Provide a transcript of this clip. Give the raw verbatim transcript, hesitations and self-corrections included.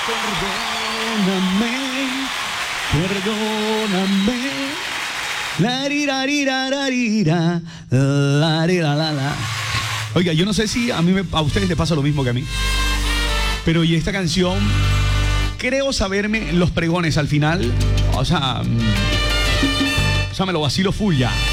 Perdóname, perdóname. La rira, rira, la rira, la rira, la la. Oiga, yo no sé si a mí me, a ustedes les pasa lo mismo que a mí, pero y esta canción, creo saberme los pregones al final, o sea, o sea, me lo vacilo full ya.